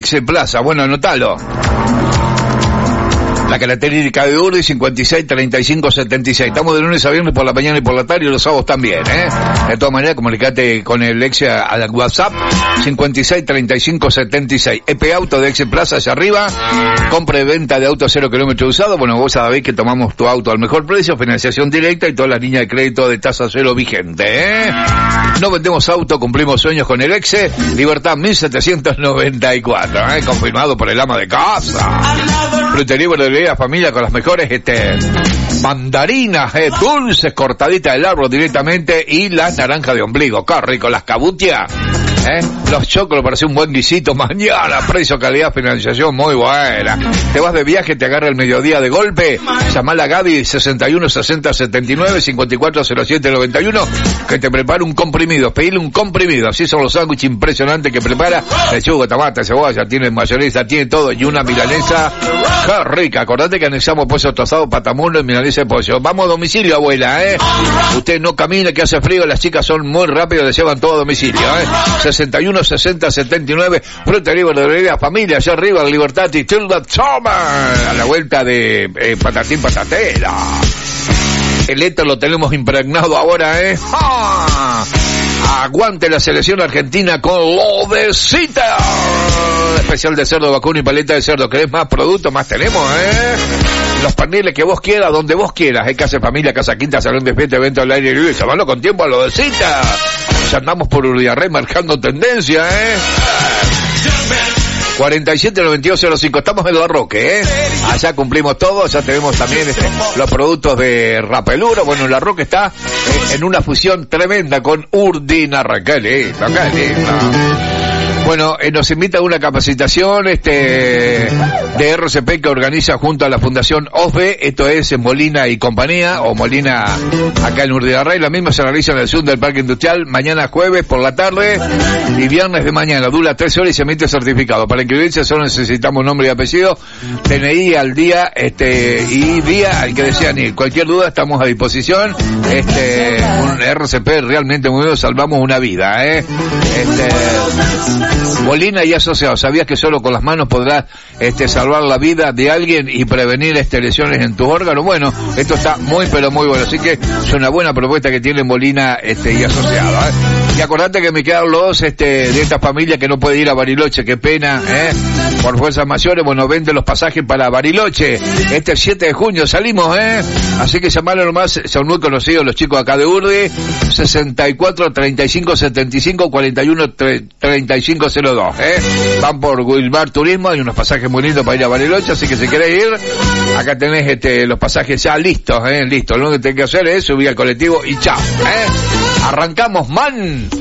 Exe Plaza. Bueno, anotalo. La característica de Urdi, 56 35 76. Estamos de lunes a viernes por la mañana y por la tarde, y los sábados también, De todas maneras, comunicate con el Exe al WhatsApp, 56 35 76. EP Auto de Exe Plaza, allá arriba. Compra y venta de autos 0 kilómetros usados. Bueno, vos sabéis que tomamos tu auto al mejor precio, financiación directa y todas las líneas de crédito de tasa cero vigente, No vendemos auto, cumplimos sueños con el Exe. Libertad 1794, confirmado por el ama de casa. Frutería de familia con las mejores mandarinas, dulces, cortaditas del árbol directamente, y las naranjas de ombligo, qué rico, las cabutias, los choclos para hacer un buen guisito mañana, precio, calidad, financiación muy buena. Te vas de viaje, te agarra el mediodía de golpe, llamala a Gaby 61 60 79 54 07 91 que te prepara un comprimido, pedile un comprimido, así son los sándwiches impresionantes que prepara, lechuga, tomate, cebolla, tiene mayonesa, tiene todo, y una milanesa, qué rica. Acordate que anexamos pollo tostado, patamulo y milanesa de pollo. Vamos a domicilio, abuela, Usted no camina, que hace frío, las chicas son muy rápidas, le llevan todo a domicilio, 61 60 79, frutería y verdulería familia, allá arriba, Libertad y Tilda Summer, a la vuelta de Patatín Patatera. El éter lo tenemos impregnado ahora, Aguante la selección argentina con lo de Cita. Especial de cerdo, vacuno y paleta de cerdo. ¿Querés más productos? Más tenemos, Los paneles que vos quieras, donde vos quieras. Casa Familia, Casa Quinta, Salón de Fiesta, Evento al aire libre. Llamalo con tiempo a lo de Cita. Ya andamos por Urdiarrey marcando tendencia, 479205. Estamos en La Roque, Allá cumplimos todo, ya tenemos también los productos de Rapeluro. Bueno, La Roque está en una fusión tremenda con Urdinarrey. Qué lindo, qué lindo. Bueno, nos invita a una capacitación de RCP que organiza junto a la Fundación OFE, esto es en Molina y compañía, o Molina acá en Urdiarrey. La misma se realiza en el sur del Parque Industrial, mañana jueves por la tarde y viernes de mañana, dura 3 horas y se emite certificado. Para inscribirse solo necesitamos nombre y apellido, DNI al día, y día al que desean ir. Cualquier duda estamos a disposición, un RCP realmente muy bueno, salvamos una vida, Molina y asociados, ¿sabías que solo con las manos podrás salvar la vida de alguien y prevenir lesiones en tus órganos? Bueno, esto está muy pero muy bueno, así que es una buena propuesta que tiene Molina y asociados, Y acordate que me quedan los de esta familia que no puede ir a Bariloche, qué pena, por fuerzas mayores. Bueno, vende los pasajes para Bariloche, 7 de junio salimos, así que llamarlo nomás, son muy conocidos los chicos acá de Urdi, 64 35 75 41 35 02, van por Wilmar Turismo, hay unos pasajes muy lindos para ir a Bariloche, así que si querés ir, acá tenés los pasajes ya listos, listo, lo que tenés que hacer es subir al colectivo y chao, arrancamos, man.